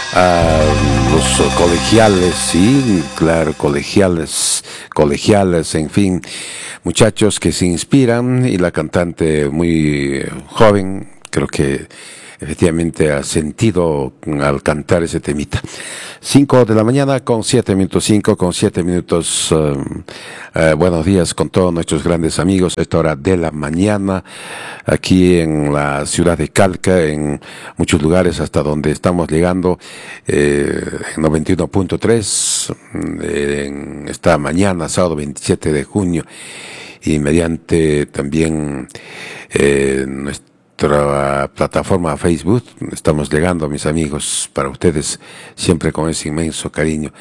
a los colegiales, sí, claro, colegiales, en fin, muchachos que se inspiran y la cantante muy joven, creo que efectivamente ha sentido al cantar ese temita. 5 de la mañana con 7 minutos, 5 con 7 minutos. Buenos días con todos nuestros grandes amigos. A esta hora de la mañana, aquí en la ciudad de Calca, en muchos lugares hasta donde estamos llegando, en 91.3, en esta mañana, sábado 27 de junio, y mediante también nuestra plataforma Facebook, estamos llegando, mis amigos, para ustedes, siempre con ese inmenso cariño.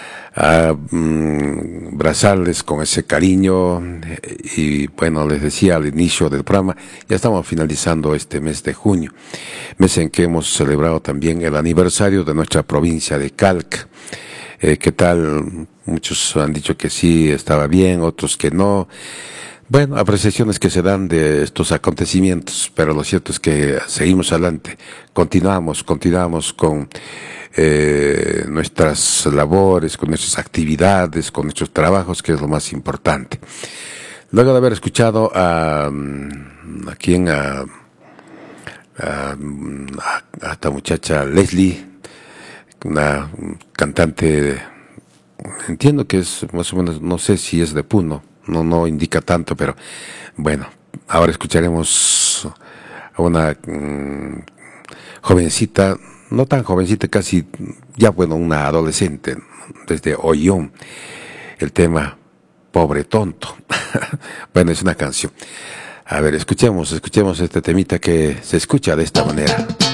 Abrazarles con ese cariño y bueno, les decía al inicio del programa, ya estamos finalizando este mes de junio, mes en que hemos celebrado también el aniversario de nuestra provincia de Calca. ¿Qué tal? Muchos han dicho que sí, estaba bien, otros que no. Bueno, apreciaciones que se dan de estos acontecimientos, pero lo cierto es que seguimos adelante, continuamos con nuestras labores, con nuestras actividades, con nuestros trabajos, que es lo más importante. Luego de haber escuchado a esta muchacha Leslie, una cantante, entiendo que es más o menos, no sé si es de Puno, no indica tanto, pero bueno, ahora escucharemos a una jovencita, no tan jovencita, casi ya bueno, una adolescente, desde Ollón, el tema Pobre Tonto. Bueno, es una canción. A ver, escuchemos este temita que se escucha de esta manera.